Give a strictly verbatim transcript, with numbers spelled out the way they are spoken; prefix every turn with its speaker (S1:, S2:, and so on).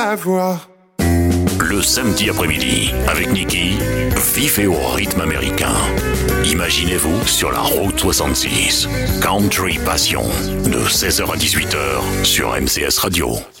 S1: à voir.
S2: Le samedi après-midi, avec Niki, vif et au rythme américain. Imaginez-vous sur la route soixante-six. Country Passion, de seize heures à dix-huit heures sur M C S Radio.